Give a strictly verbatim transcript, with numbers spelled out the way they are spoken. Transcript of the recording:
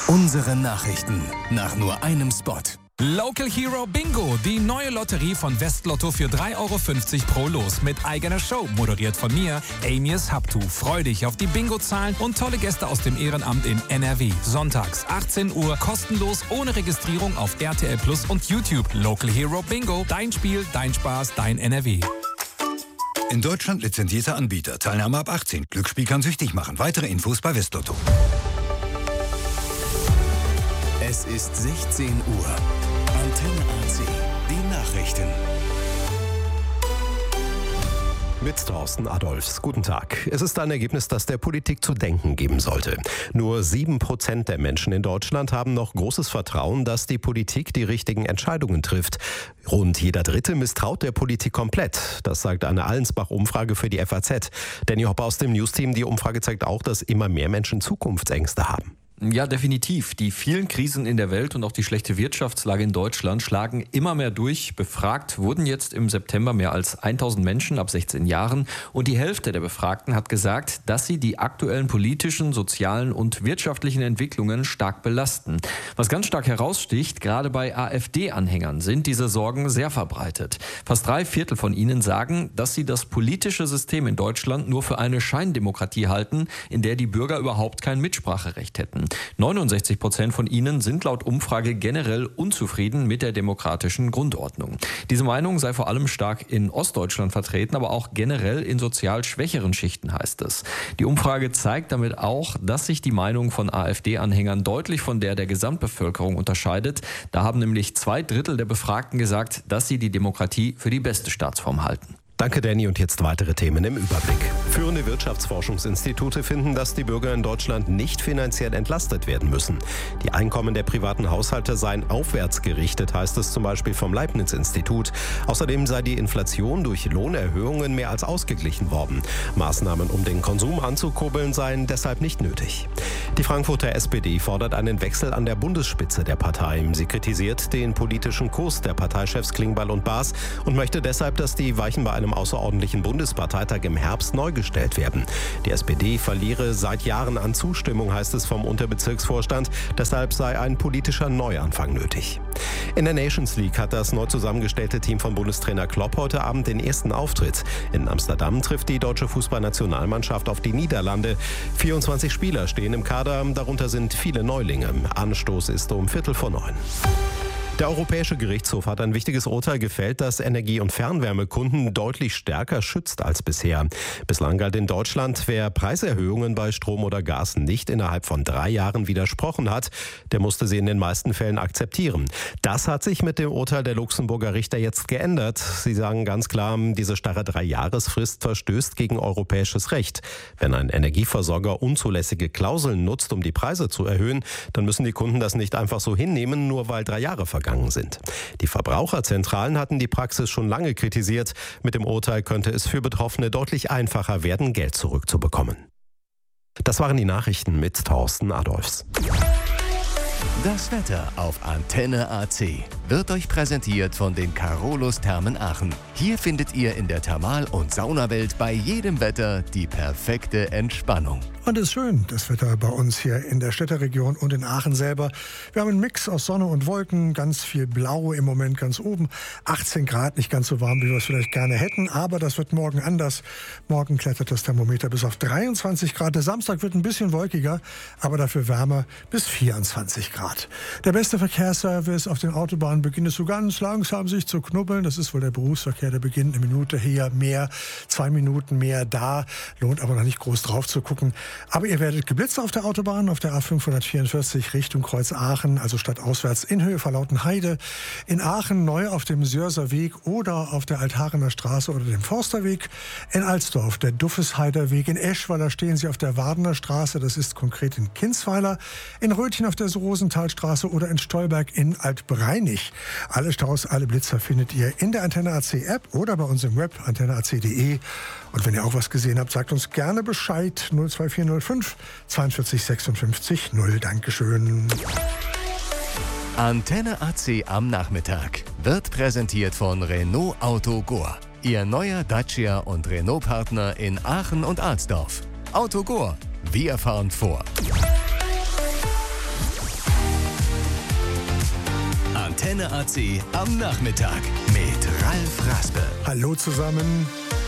Unsere Nachrichten nach nur einem Spot. Local Hero Bingo, die neue Lotterie von Westlotto für drei Euro fünfzig pro Los mit eigener Show, moderiert von mir, Amias Habtu. Freu dich auf die Bingo-Zahlen und tolle Gäste aus dem Ehrenamt in N R W. Sonntags, achtzehn Uhr, kostenlos, ohne Registrierung auf R T L Plus und YouTube. Local Hero Bingo, dein Spiel, dein Spaß, dein N R W. In Deutschland lizenzierter Anbieter. Teilnahme ab achtzehn. Glücksspiel kann süchtig machen. Weitere Infos bei Westlotto. Es ist sechzehn Uhr. Antenne A C, die Nachrichten. Mit Thorsten Adolfs. Guten Tag. Es ist ein Ergebnis, das der Politik zu denken geben sollte. Nur sieben Prozent der Menschen in Deutschland haben noch großes Vertrauen, dass die Politik die richtigen Entscheidungen trifft. Rund jeder Dritte misstraut der Politik komplett. Das sagt eine Allensbach-Umfrage für die F A Z. Danny Hopper aus dem News-Team. Die Umfrage zeigt auch, dass immer mehr Menschen Zukunftsängste haben. Ja, definitiv. Die vielen Krisen in der Welt und auch die schlechte Wirtschaftslage in Deutschland schlagen immer mehr durch. Befragt wurden jetzt im September mehr als tausend Menschen ab sechzehn Jahren. Und die Hälfte der Befragten hat gesagt, dass sie die aktuellen politischen, sozialen und wirtschaftlichen Entwicklungen stark belasten. Was ganz stark heraussticht, gerade bei AfD-Anhängern sind diese Sorgen sehr verbreitet. Fast drei Viertel von ihnen sagen, dass sie das politische System in Deutschland nur für eine Scheindemokratie halten, in der die Bürger überhaupt kein Mitspracherecht hätten. neunundsechzig Prozent von ihnen sind laut Umfrage generell unzufrieden mit der demokratischen Grundordnung. Diese Meinung sei vor allem stark in Ostdeutschland vertreten, aber auch generell in sozial schwächeren Schichten, heißt es. Die Umfrage zeigt damit auch, dass sich die Meinung von AfD-Anhängern deutlich von der der Gesamtbevölkerung unterscheidet. Da haben nämlich zwei Drittel der Befragten gesagt, dass sie die Demokratie für die beste Staatsform halten. Danke, Danny. Und jetzt weitere Themen im Überblick. Führende Wirtschaftsforschungsinstitute finden, dass die Bürger in Deutschland nicht finanziell entlastet werden müssen. Die Einkommen der privaten Haushalte seien aufwärts gerichtet, heißt es zum Beispiel vom Leibniz-Institut. Außerdem sei die Inflation durch Lohnerhöhungen mehr als ausgeglichen worden. Maßnahmen, um den Konsum anzukurbeln, seien deshalb nicht nötig. Die Frankfurter S P D fordert einen Wechsel an der Bundesspitze der Partei. Sie kritisiert den politischen Kurs der Parteichefs Klingbeil und Baas und möchte deshalb, dass die Weichen bei einem außerordentlichen Bundesparteitag im Herbst neu gestellt werden. Die S P D verliere seit Jahren an Zustimmung, heißt es vom Unterbezirksvorstand. Deshalb sei ein politischer Neuanfang nötig. In der Nations League hat das neu zusammengestellte Team von Bundestrainer Klopp heute Abend den ersten Auftritt. In Amsterdam trifft die deutsche Fußballnationalmannschaft auf die Niederlande. vierundzwanzig Spieler stehen im Kader, darunter sind viele Neulinge. Anstoß ist um Viertel vor neun. Der Europäische Gerichtshof hat ein wichtiges Urteil gefällt, das Energie- und Fernwärmekunden deutlich stärker schützt als bisher. Bislang galt in Deutschland, wer Preiserhöhungen bei Strom oder Gas nicht innerhalb von drei Jahren widersprochen hat, der musste sie in den meisten Fällen akzeptieren. Das hat sich mit dem Urteil der Luxemburger Richter jetzt geändert. Sie sagen ganz klar, diese starre Dreijahresfrist verstößt gegen europäisches Recht. Wenn ein Energieversorger unzulässige Klauseln nutzt, um die Preise zu erhöhen, dann müssen die Kunden das nicht einfach so hinnehmen, nur weil drei Jahre vergangen sind. Die Verbraucherzentralen hatten die Praxis schon lange kritisiert. Mit dem Urteil könnte es für Betroffene deutlich einfacher werden, Geld zurückzubekommen. Das waren die Nachrichten mit Thorsten Adolfs. Das Wetter auf Antenne A C wird euch präsentiert von den Carolus Thermen Aachen. Hier findet ihr in der Thermal- und Saunawelt bei jedem Wetter die perfekte Entspannung. Und es ist schön, das Wetter bei uns hier in der Städteregion und in Aachen selber. Wir haben einen Mix aus Sonne und Wolken, ganz viel Blau im Moment ganz oben. achtzehn Grad, nicht ganz so warm, wie wir es vielleicht gerne hätten, aber das wird morgen anders. Morgen klettert das Thermometer bis auf dreiundzwanzig Grad. Der Samstag wird ein bisschen wolkiger, aber dafür wärmer bis vierundzwanzig Grad. Der beste Verkehrsservice auf den Autobahnen beginnt es so ganz langsam sich zu knubbeln. Das ist wohl der Berufsverkehr, der beginnt eine Minute hier mehr, zwei Minuten mehr da. Lohnt aber noch nicht groß drauf zu gucken. Aber ihr werdet geblitzt auf der Autobahn, auf der A fünfhundertvierundvierzig Richtung Kreuz Aachen, also stadtauswärts in Höhe von Lautenheide. In Aachen neu auf dem Sörser Weg oder auf der Altharener Straße oder dem Forsterweg. In Alsdorf der Duffesheider Weg. In Eschweiler stehen sie auf der Wardener Straße, das ist konkret in Kinzweiler. In Rötchen auf der Rosenthalstraße oder in Stolberg in Altbreinig. Alle Staus, alle Blitzer findet ihr in der Antenne A C App oder bei uns im Web antenne a c punkt de. Und wenn ihr auch was gesehen habt, sagt uns gerne Bescheid. null zwei vier null fünf zweiundvierzig sechsundfünfzig null. Dankeschön. Antenne A C am Nachmittag wird präsentiert von Renault Autogor. Ihr neuer Dacia und Renault-Partner in Aachen und Alsdorf. Autogor, wir fahren vor. Antenne A C am Nachmittag mit Ralf Raspe. Hallo zusammen.